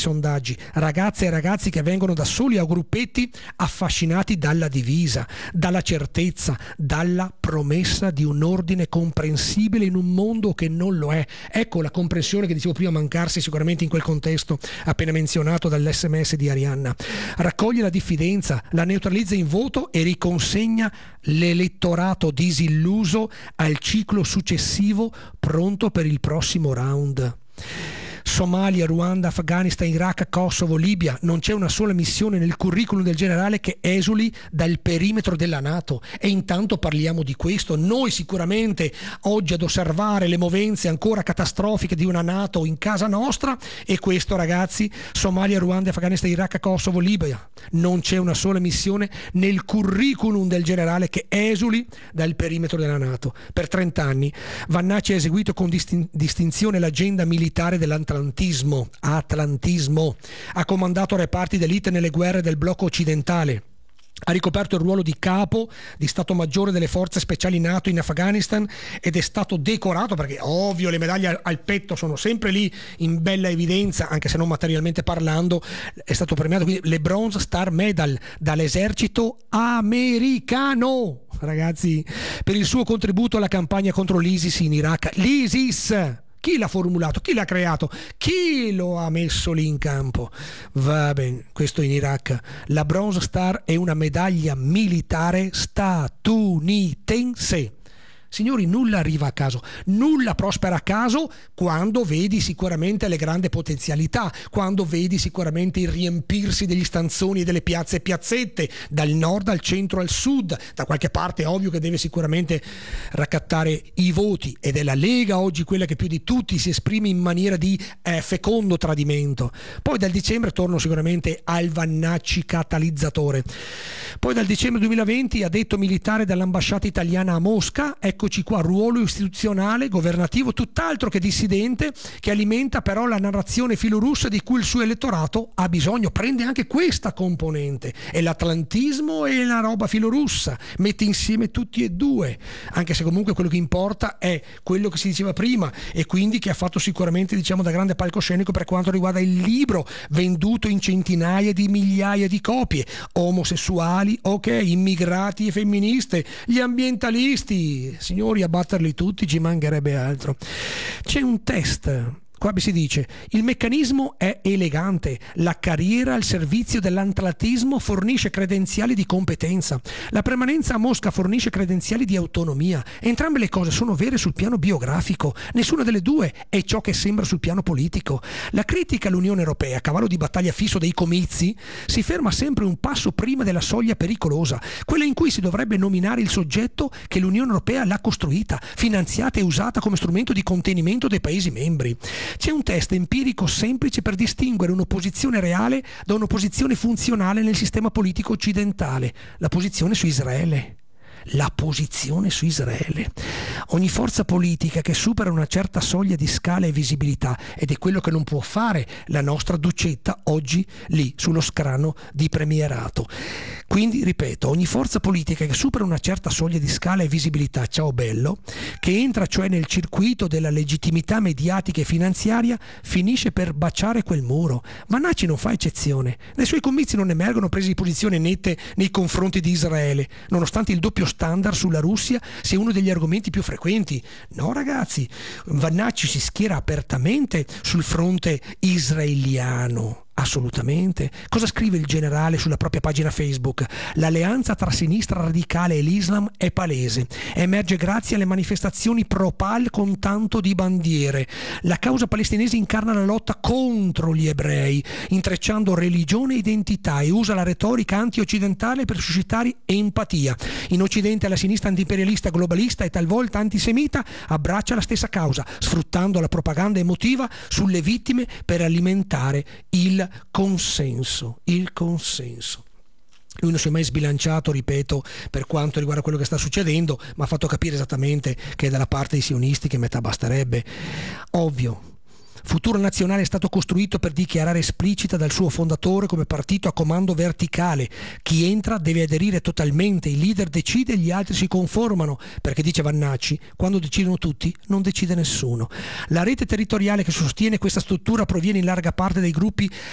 sondaggi, ragazze e ragazzi che vengono da soli a gruppetti affascinati dalla divisa, dalla certezza, dalla promessa di un ordine comprensibile in un mondo che non lo è. Ecco la comprensione che dicevo prima mancarsi sicuramente in quel contesto appena menzionato dall'SMS di Arianna. Raccoglie la diffidenza, la neutralizza in voto e riconsegna l'elettorato disilluso al ciclo successivo pronto per il prossimo round. Somalia, Ruanda, Afghanistan, Iraq, Kosovo, Libia, non c'è una sola missione nel curriculum del generale che esuli dal perimetro della NATO, e intanto parliamo di questo. Noi sicuramente oggi ad osservare le movenze ancora catastrofiche di una NATO in casa nostra, e questo, ragazzi, Somalia, Ruanda, Afghanistan, Iraq, Kosovo, Libia, non c'è una sola missione nel curriculum del generale che esuli dal perimetro della NATO. Per 30 anni Vannacci ha eseguito con distinzione l'agenda militare dell'Atlantismo, ha comandato reparti d'élite nelle guerre del blocco occidentale, ha ricoperto il ruolo di capo di Stato Maggiore delle forze speciali NATO in Afghanistan ed è stato decorato, perché ovvio le medaglie al petto sono sempre lì in bella evidenza, anche se non materialmente parlando. È stato premiato quindi le Bronze Star Medal dall'esercito americano, ragazzi, per il suo contributo alla campagna contro l'ISIS in Iraq. L'ISIS! Chi l'ha formulato? Chi l'ha creato? Chi lo ha messo lì in campo? Va bene, questo in Iraq. La Bronze Star è una medaglia militare statunitense. Signori, nulla arriva a caso, nulla prospera a caso quando vedi sicuramente le grandi potenzialità, quando vedi sicuramente il riempirsi degli stanzoni e delle piazze e piazzette, dal nord al centro al sud. Da qualche parte è ovvio che deve sicuramente raccattare i voti, ed è la Lega oggi quella che più di tutti si esprime in maniera di fecondo tradimento. Poi dal dicembre torno sicuramente al Vannacci catalizzatore. Poi dal dicembre 2020 addetto militare dall'ambasciata italiana a Mosca. Eccoci qua, ruolo istituzionale, governativo, tutt'altro che dissidente, che alimenta però la narrazione filorussa di cui il suo elettorato ha bisogno. Prende anche questa componente, è l'atlantismo e la roba filorussa, mette insieme tutti e due, anche se comunque quello che importa è quello che si diceva prima, e quindi che ha fatto sicuramente, diciamo, da grande palcoscenico per quanto riguarda il libro, venduto in centinaia di migliaia di copie. Omosessuali, ok, immigrati e femministe, gli ambientalisti, signori, a batterli tutti, ci mancherebbe altro. C'è un test. Qua si dice: il meccanismo è elegante, la carriera al servizio dell'atlantismo fornisce credenziali di competenza, la permanenza a Mosca fornisce credenziali di autonomia. Entrambe le cose sono vere sul piano biografico, nessuna delle due è ciò che sembra sul piano politico. La critica all'Unione Europea, cavallo di battaglia fisso dei comizi, si ferma sempre un passo prima della soglia pericolosa, quella in cui si dovrebbe nominare il soggetto che l'Unione Europea l'ha costruita, finanziata e usata come strumento di contenimento dei Paesi membri. C'è un test empirico semplice per distinguere un'opposizione reale da un'opposizione funzionale nel sistema politico occidentale: la posizione su Israele. La posizione su Israele. Ogni forza politica che supera una certa soglia di scala e visibilità, ed è quello che non può fare la nostra Ducetta oggi lì sullo scranno di premierato. Quindi, ripeto, ogni forza politica che supera una certa soglia di scala e visibilità, ciao bello, che entra cioè nel circuito della legittimità mediatica e finanziaria, finisce per baciare quel muro. Vannacci non fa eccezione. Dai suoi comizi non emergono prese di posizione nette nei confronti di Israele, nonostante il doppio standard sulla Russia sia uno degli argomenti più frequenti. No, ragazzi, Vannacci si schiera apertamente sul fronte israeliano. Assolutamente. Cosa scrive il generale sulla propria pagina Facebook? L'alleanza tra sinistra radicale e l'Islam è palese. Emerge grazie alle manifestazioni pro-Pal con tanto di bandiere. La causa palestinese incarna la lotta contro gli ebrei, intrecciando religione e identità, e usa la retorica anti-occidentale per suscitare empatia. In Occidente la sinistra antiimperialista, globalista e talvolta antisemita abbraccia la stessa causa, sfruttando la propaganda emotiva sulle vittime per alimentare il consenso. Lui non si è mai sbilanciato, ripeto, per quanto riguarda quello che sta succedendo, ma ha fatto capire esattamente che è dalla parte dei sionisti che metà basterebbe. Ovvio. Futuro Nazionale è stato costruito per dichiarare esplicita dal suo fondatore come partito a comando verticale. Chi entra deve aderire totalmente, il leader decide e gli altri si conformano, perché, dice Vannacci, quando decidono tutti non decide nessuno. La rete territoriale che sostiene questa struttura proviene in larga parte dai gruppi